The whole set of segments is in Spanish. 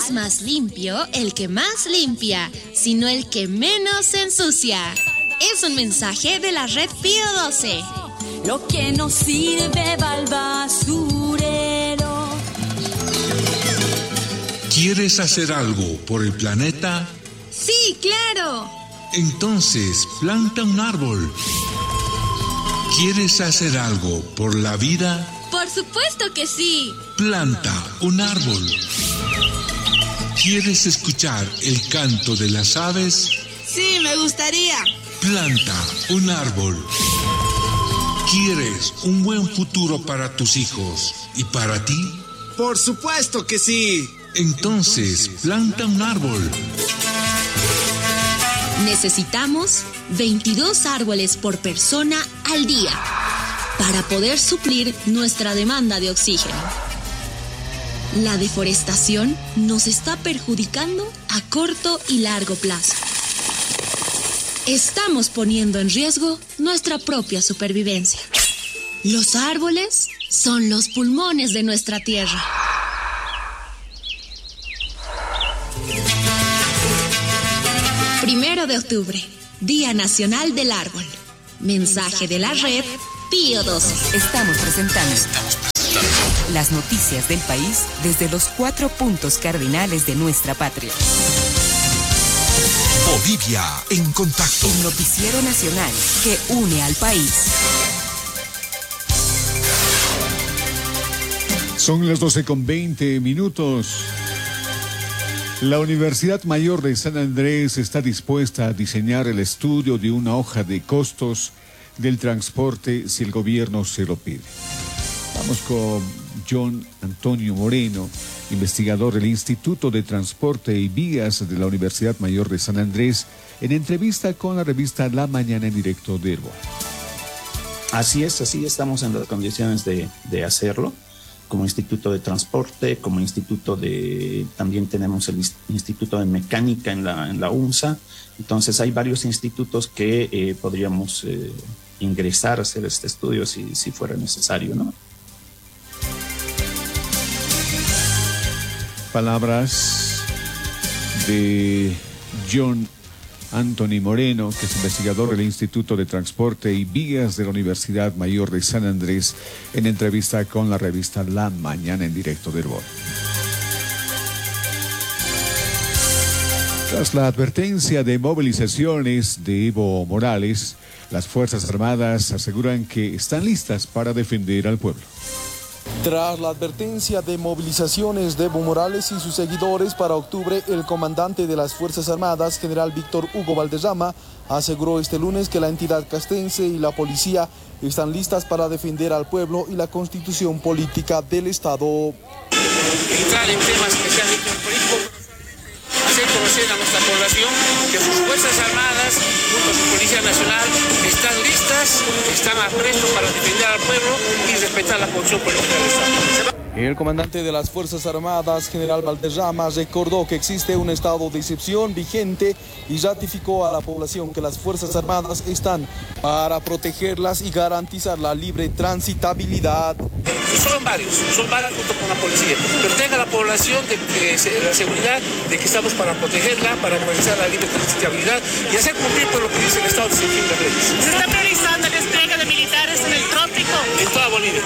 es más limpio el que más limpia, sino el que menos se ensucia. Es un mensaje de la Red Pío 12. Lo que no sirve va al basurero. ¿Quieres hacer algo por el planeta? ¡Sí, claro! Entonces, planta un árbol. ¿Quieres hacer algo por la vida? ¡Por supuesto que sí! Planta un árbol. ¿Quieres escuchar el canto de las aves? Sí, me gustaría. Planta un árbol. ¿Quieres un buen futuro para tus hijos y para ti? Por supuesto que sí. Entonces, planta un árbol. Necesitamos 22 árboles por persona al día para poder suplir nuestra demanda de oxígeno. La deforestación nos está perjudicando a corto y largo plazo. Estamos poniendo en riesgo nuestra propia supervivencia. Los árboles son los pulmones de nuestra tierra. Primero de octubre, Día Nacional del Árbol. Mensaje de la Red Pío 12. Estamos presentando las noticias del país desde los 4 puntos cardinales de nuestra patria. Bolivia en contacto. El noticiero nacional que une al país. Son las 12:20. La Universidad Mayor de San Andrés está dispuesta a diseñar el estudio de una hoja de costos del transporte si el gobierno se lo pide. Vamos con John Antonio Moreno, investigador del Instituto de Transporte y Vías de la Universidad Mayor de San Andrés, en entrevista con la revista La Mañana en directo de Herboa. Así es, así estamos en las condiciones de hacerlo. Como Instituto de Transporte, como también tenemos el Instituto de Mecánica en la UNSA. Entonces hay varios institutos que podríamos ingresar a hacer este estudio si fuera necesario, ¿no? Palabras de John Anthony Moreno, que es investigador del Instituto de Transporte y Vías de la Universidad Mayor de San Andrés, en entrevista con la revista La Mañana en directo de Herboa. Tras la advertencia de movilizaciones de Evo Morales, las Fuerzas Armadas aseguran que están listas para defender al pueblo. Tras la advertencia de movilizaciones de Evo Morales y sus seguidores para octubre, el comandante de las Fuerzas Armadas, general Víctor Hugo Valderrama, aseguró este lunes que la entidad castense y la policía están listas para defender al pueblo y la constitución política del Estado. Entrar en temas que se han hecho en político, hacer conocer a nuestra población que sus Fuerzas Armadas, junto a su Policía Nacional, están listas, están a presto para defender al pueblo y respetar la constitución política del Estado. El comandante de las Fuerzas Armadas, general Valderrama, recordó que existe un estado de excepción vigente y ratificó a la población que las Fuerzas Armadas están para protegerlas y garantizar la libre transitabilidad. Son varios junto con la policía, pero tenga la población la seguridad de que estamos para protegerla, para garantizar la libre transitabilidad y hacer cumplir por lo que dice el Estado de excepción de leyes. ¿Se está priorizando el despliegue de militares en el trópico? En toda Bolivia.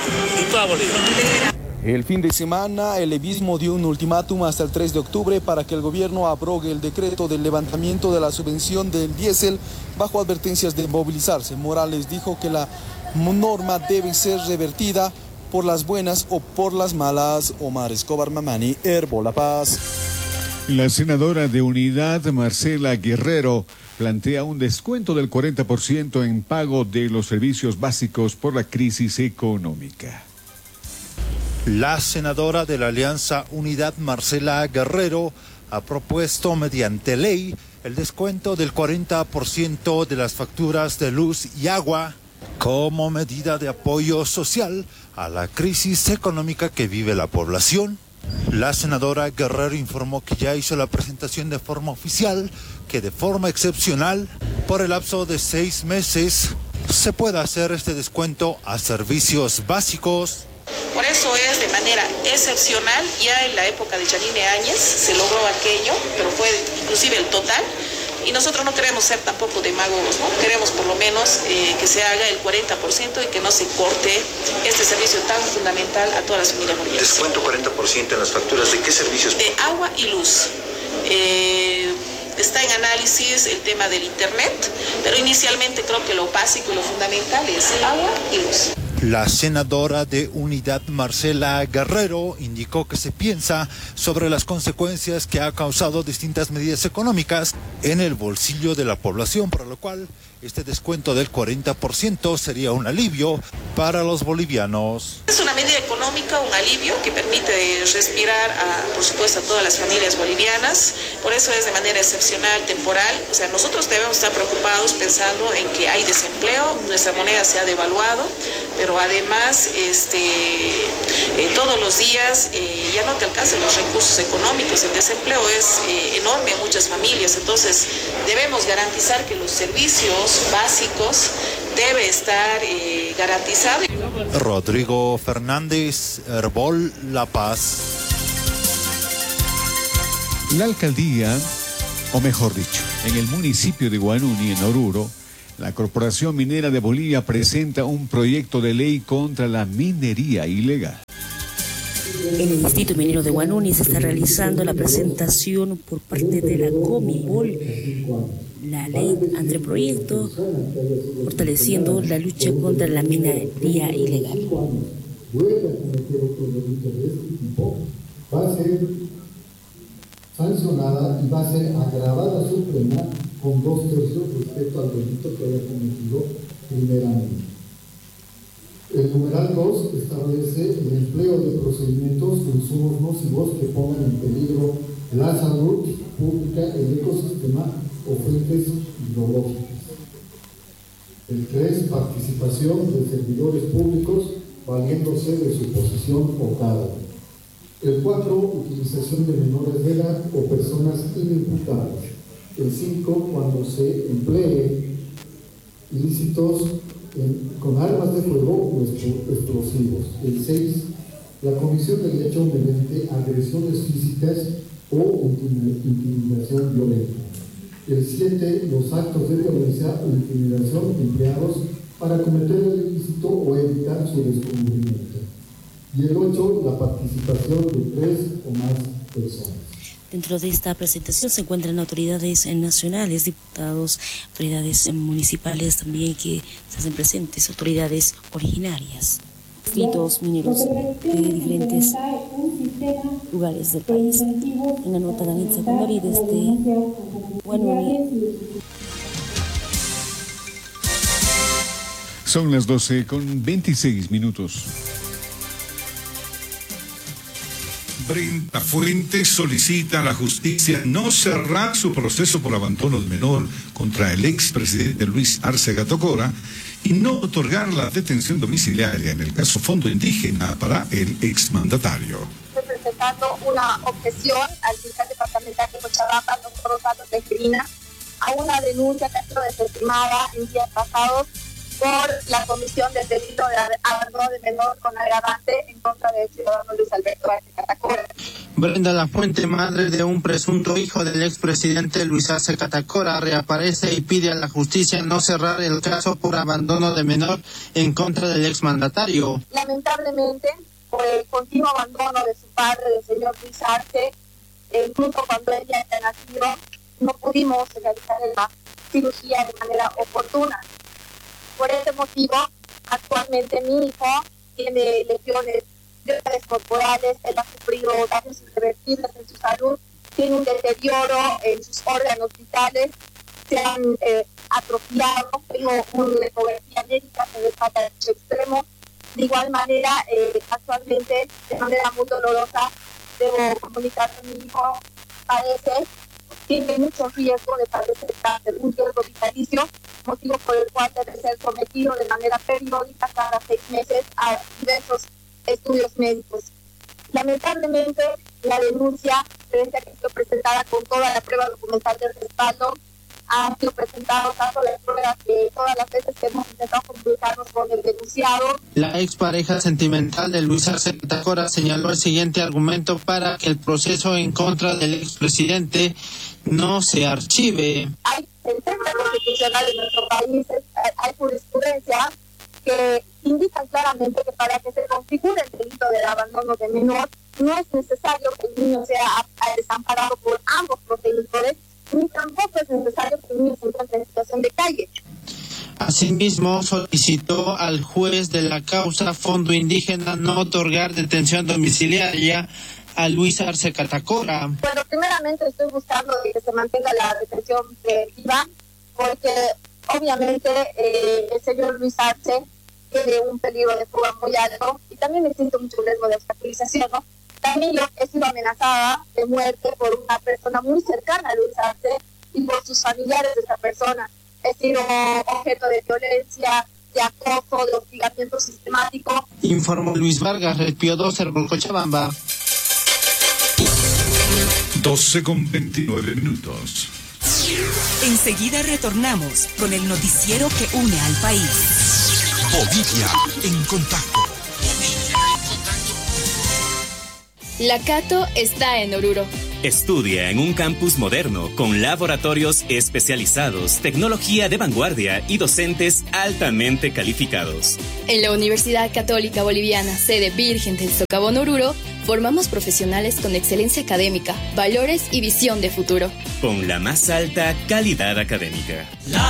El fin de semana, el levismo dio un ultimátum hasta el 3 de octubre para que el gobierno abrogue el decreto del levantamiento de la subvención del diésel bajo advertencias de movilizarse. Morales dijo que la norma debe ser revertida por las buenas o por las malas. Omar Escobar Mamani, Herbo La Paz. La senadora de Unidad, Marcela Guerrero, plantea un descuento del 40% en pago de los servicios básicos por la crisis económica. La senadora de la Alianza Unidad, Marcela Guerrero, ha propuesto mediante ley el descuento del 40% de las facturas de luz y agua como medida de apoyo social a la crisis económica que vive la población. La senadora Guerrero informó que ya hizo la presentación de forma oficial que de forma excepcional, por el lapso de 6 meses, se pueda hacer este descuento a servicios básicos. Por eso es de manera excepcional. Ya en la época de Yanine Áñez se logró aquello, pero fue inclusive el total. Y nosotros no queremos ser tampoco demagogos, ¿no? Queremos por lo menos que se haga el 40% y que no se corte este servicio tan fundamental a todas las familias bolivianas. ¿Descuento 40% en las facturas de qué servicios? De agua y luz. Está en análisis el tema del internet, pero inicialmente creo que lo básico y lo fundamental es agua y luz. La senadora de Unidad, Marcela Guerrero, indicó que se piensa sobre las consecuencias que ha causado distintas medidas económicas en el bolsillo de la población, por lo cual este descuento del 40% sería un alivio para los bolivianos. Es una medida económica, un alivio que permite respirar, por supuesto, a todas las familias bolivianas. Por eso es de manera excepcional, temporal. O sea, nosotros debemos estar preocupados pensando en que hay desempleo, nuestra moneda se ha devaluado, pero además todos los días ya no te alcanzan los recursos económicos. El desempleo es enorme en muchas familias, entonces debemos garantizar que los servicios básicos debe estar garantizado. Rodrigo Fernández, Herbol, La Paz. La alcaldía, o mejor dicho, en el municipio de Huanuni, en Oruro, la Corporación Minera de Bolivia presenta un proyecto de ley contra la minería ilegal. En el Distrito Minero de Huanuni se está realizando la presentación por parte de la Comibol, la ley anteproyecto, fortaleciendo la lucha contra la minería ilegal. Va a ser sancionada y va a ser agravada su pena con 2/3 respecto al delito que haya cometido primeramente. El numeral 2 establece el empleo de procedimientos o insumos nocivos que pongan en peligro la salud pública, el ecosistema o fuentes hidrológicas. El 3, participación de servidores públicos valiéndose de su posición o cargo. El 4, utilización de menores de edad o personas inimputables. El 5, cuando se emplee ilícitos con armas de fuego o explosivos. El 6, la comisión del hecho mediante agresiones físicas o intimidación violenta. El 7, los actos de violencia o intimidación empleados para cometer el ilícito o evitar su descubrimiento. Y el 8, la participación de 3 o más personas. Dentro de esta presentación se encuentran autoridades nacionales, diputados, autoridades municipales también que se hacen presentes, autoridades originarias, distritos mineros de diferentes lugares del país. En la nota de Anitza Condori desde Huanuni. Son las 12:26. Brenda Fuentes solicita a la justicia no cerrar su proceso por abandono de menor contra el expresidente Luis Arce Catacora y no otorgar la detención domiciliaria en el caso Fondo Indígena para el exmandatario. Estoy presentando una objeción al fiscal departamental de Cochabamba, doctor Osvaldo Tejerina, a una denuncia que ha sido desestimada en días pasados por la comisión del delito de abandono de menor con agravante en contra del ciudadano Luis Alberto Arce Catacora. Brenda La Fuente, madre de un presunto hijo del expresidente Luis Arce Catacora, reaparece y pide a la justicia no cerrar el caso por abandono de menor en contra del exmandatario. Lamentablemente, por el continuo abandono de su padre, del señor Luis Arce, incluso cuando ella ya nacido, no pudimos realizar la cirugía de manera oportuna. Por este motivo, actualmente mi hijo tiene lesiones corporales, él ha sufrido daños irreversibles en su salud, tiene un deterioro en sus órganos vitales, se han atrofiado, tengo una ecografía médica que le falta el extremo. De igual manera, actualmente, de manera muy dolorosa, debo comunicar que mi hijo tiene mucho riesgo de padecer cáncer, un riesgo vitalicio, motivo por el cual debe ser sometido de manera periódica cada 6 meses a diversos estudios médicos. Lamentablemente, la denuncia fue presentada con toda la prueba documental del respaldo, han sido presentados tanto las pruebas que todas las veces que hemos intentado comunicarnos con el denunciado. La expareja sentimental de Luis Arce Catacora señaló el siguiente argumento para que el proceso en contra del expresidente no se archive. Hay sentencias constitucionales en nuestro país, hay jurisprudencia que indican claramente que para que se configure el delito del abandono de menor no es necesario que el niño sea desamparado por ambos progenitores, ni tampoco es necesario que el niño se encuentre en situación de calle. Asimismo, solicitó al juez de la causa Fondo Indígena no otorgar detención domiciliaria a Luis Arce Catacora. Bueno, primeramente estoy buscando que se mantenga la detención preventiva, porque obviamente el señor Luis Arce tiene un peligro de fuga muy alto y también existe mucho riesgo de obstaculización, ¿no? También yo he sido amenazada de muerte por una persona muy cercana a Luis Arce y por sus familiares de esta persona. He sido objeto de violencia, de acoso, de hostigamiento sistemático. Informó Luis Vargas, Red Pío 12, Cochabamba. 12:29. Enseguida retornamos con el noticiero que une al país. Bolivia en contacto. La Cato está en Oruro. Estudia en un campus moderno con laboratorios especializados, tecnología de vanguardia y docentes altamente calificados. En la Universidad Católica Boliviana, sede Virgen del Socavón Oruro, formamos profesionales con excelencia académica, valores y visión de futuro. Con la más alta calidad académica.